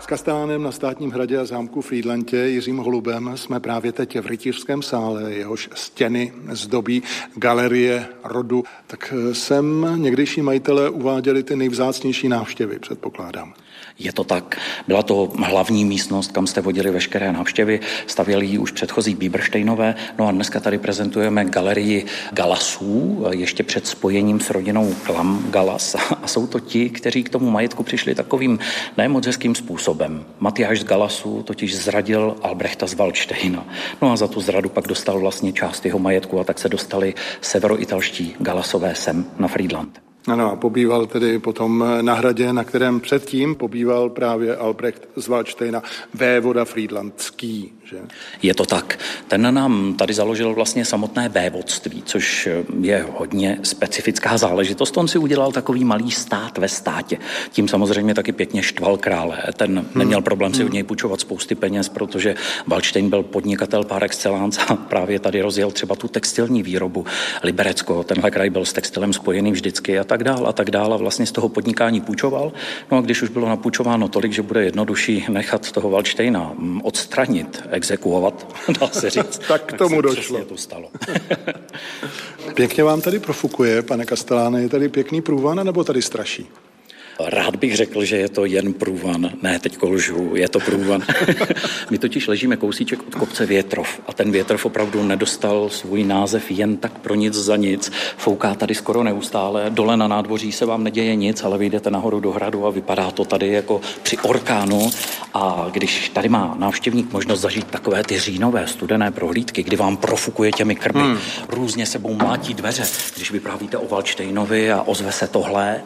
kastelánem na Státním hradě a zámku Frýdlantě Jiřím Holubem jsme právě teď v rytířském sále, jehož stěny zdobí galerie rodu. Tak sem někdejší majitelé uváděli ty nejvzácnější návštěvy, předpokládám. Je to tak. Byla to hlavní místnost, kam jste vodili veškeré návštěvy, stavěli ji už předchozí Biebersteinové. No a dneska tady prezentujeme galerii Galasů, ještě před spojením s rodinou Klam Galas. A jsou to ti, kteří k tomu majetku přišli takovým nemoc hezkým způsobem. Matyáš z Galasů totiž zradil Albrechta z Valdštejna. No a za tu zradu pak dostal vlastně část jeho majetku a tak se dostali severoitalští Galasové sem na Frýdlant. Ano, a pobýval tedy potom na hradě, na kterém předtím pobýval právě Albrecht z Valdštejna, vévoda frýdlantský, že? Je to tak. Ten nám tady založil vlastně samotné vévodství, což je hodně specifická záležitost. On si udělal takový malý stát ve státě. Tím samozřejmě taky pěkně štval krále. Ten neměl problém si od něj půjčovat spousty peněz, protože Valdštejn byl podnikatel par excellence a právě tady rozjel třeba tu textilní výrobu. Liberecko, tenhle kraj byl s textilem spojený vždycky a tak dál a vlastně z toho podnikání půjčoval. No a když už bylo napůjčováno tolik, že bude jednodušší nechat toho Valdštejna odstranit, exekuovat, dá se říct. Tak k tomu došlo. To stalo. Pěkně vám tady profukuje, pane Kasteláne, je tady pěkný průvan, nebo tady straší? Rád bych řekl, že je to jen průvan. Ne, teď lžu, je to průvan. My totiž ležíme kousíček od kopce Větrov a ten Větrov opravdu nedostal svůj název jen tak pro nic za nic. Fouká tady skoro neustále, dole na nádvoří se vám neděje nic, ale vyjdete nahoru do hradu a vypadá to tady jako při orkánu. A když tady má návštěvník možnost zažít takové ty říjnové studené prohlídky, kdy vám profukuje těmi krby, různě sebou mlátí dveře, když vyprávíte o Valdštejnovi a ozve se tohle,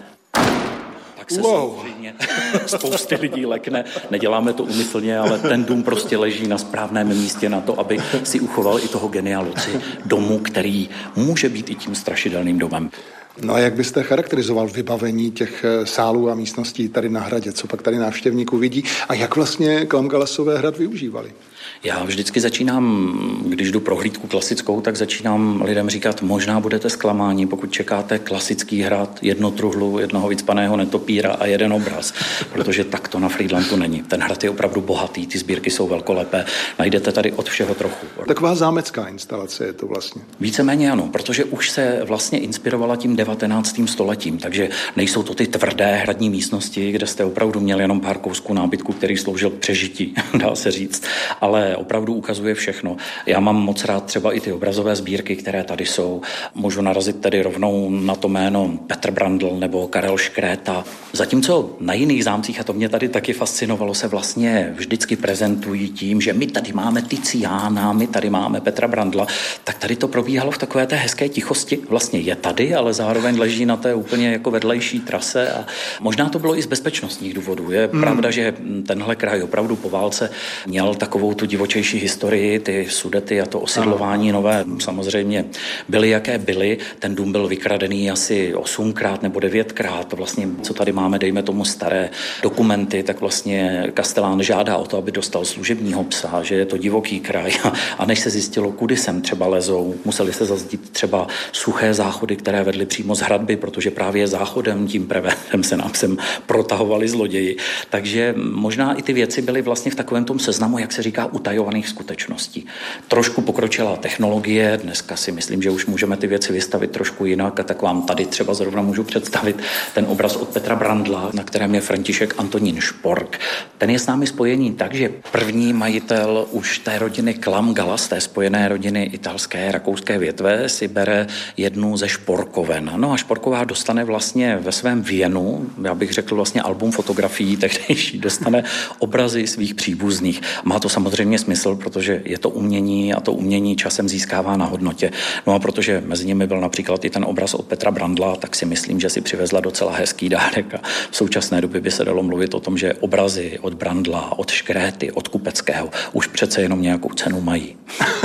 tak se samozřejmě spousty lidí lekne. Neděláme to úmyslně, ale ten dům prostě leží na správném místě na to, aby si uchoval i toho Genia Luci domu, který může být i tím strašidelným domem. No a jak byste charakterizoval vybavení těch sálů a místností tady na hradě? Co pak tady návštěvník uvidí? A jak vlastně Klamgalasové hrad využívali? Já vždycky začínám, když jdu prohlídku klasickou, tak začínám lidem říkat, možná budete zklamáni, pokud čekáte klasický hrad, jednu truhlu, jednoho vycpaného netopíra a jeden obraz, protože tak to na Frýdlantu není. Ten hrad je opravdu bohatý, ty sbírky jsou velkolepé, najdete tady od všeho trochu. Taková zámecká instalace je to vlastně. Víceméně ano, protože už se vlastně inspirovala tím 19. stoletím, takže nejsou to ty tvrdé hradní místnosti, kde jste opravdu měli jenom pár kousků nábytku, který sloužil k přežití, dá se říct, ale opravdu ukazuje všechno. Já mám moc rád třeba i ty obrazové sbírky, které tady jsou. Můžu narazit tedy rovnou na to jméno Petr Brandl nebo Karel Škréta. Zatímco na jiných zámcích, a to mě tady taky fascinovalo, se vlastně vždycky prezentují tím, že my tady máme Tiziana, my tady máme Petra Brandla, tak tady to probíhalo v takové té hezké tichosti. Vlastně je tady, ale zároveň leží na té úplně jako vedlejší trase a možná to bylo i z bezpečnostních důvodů. Je pravda, že tenhle kraj opravdu po válce měl takovou tu divočejší historii, ty Sudety a to osidlování nové samozřejmě byly, jaké byly. Ten dům byl vykradený asi 8krát nebo 9krát. Vlastně, co tady máme, dejme tomu staré dokumenty, tak vlastně Kastelán žádá o to, aby dostal služebního psa, že je to divoký kraj. A než se zjistilo, kudy sem třeba lezou, museli se zazdít třeba suché záchody, které vedly přímo z hradby, protože právě záchodem, tím preventem se nám sem protahovali zloději. Takže možná i ty věci byly vlastně v takovém tom seznamu, jak se říká, utajovaných skutečností. Trošku pokročila technologie, dneska si myslím, že už můžeme ty věci vystavit trošku jinak a tak vám tady třeba zrovna můžu představit ten obraz od Petra Brandla, na kterém je František Antonín Špork. Ten je s námi spojený tak, že první majitel už té rodiny Klam Galas, té spojené rodiny italské, rakouské větve, si bere jednu ze Šporkoven. No a Šporková dostane vlastně ve svém věnu, já bych řekl vlastně album fotografií tehdejší, dostane obrazy svých příbuzných. Má to samozřejmě smysl, protože je to umění a to umění časem získává na hodnotě. No a protože mezi nimi byl například i ten obraz od Petra Brandla, tak si myslím, že si přivezla docela hezký dárek a v současné době by se dalo mluvit o tom, že obrazy od Brandla, od Škréty, od Kupeckého už přece jenom nějakou cenu mají.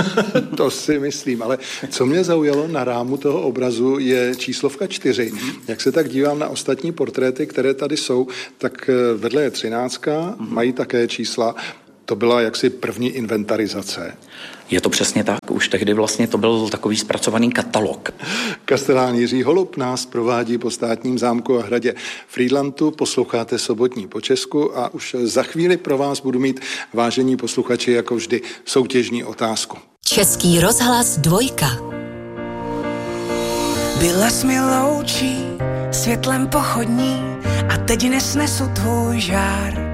To si myslím, ale co mě zaujalo na rámu toho obrazu je číslovka 4. Jak se tak dívám na ostatní portréty, které tady jsou, tak vedle je 13, mají také čísla. to byla jaksi první inventarizace. Je to přesně tak. Už tehdy vlastně to byl takový zpracovaný katalog. Kastelán Jiří Holub nás provádí po státním zámku a hradě Frýdlantu. Posloucháte Sobotní po Česku a už za chvíli pro vás budu mít, vážení posluchači, jako vždy soutěžní otázku. Český rozhlas 2. Byla jsi mi loučí, světlem pochodní a teď nesnesu tvůj žár.